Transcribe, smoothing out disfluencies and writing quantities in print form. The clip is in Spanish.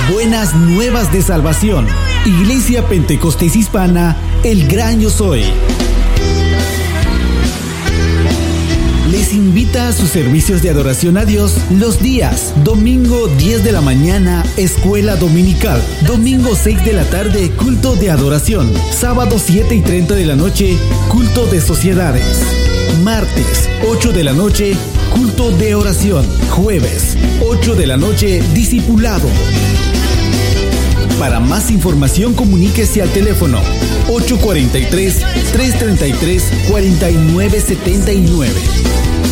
Buenas nuevas de salvación. Iglesia Pentecostés Hispana, el Gran Yo Soy. Les invita a sus servicios de adoración a Dios los días: domingo 10 de la mañana, escuela dominical; domingo 6 de la tarde, culto de adoración; sábado 7:30 de la noche, culto de sociedades; martes 8 de la noche, culto de oración; jueves 8 de la noche, discipulado. Para más información, comuníquese al teléfono 843-333-4979.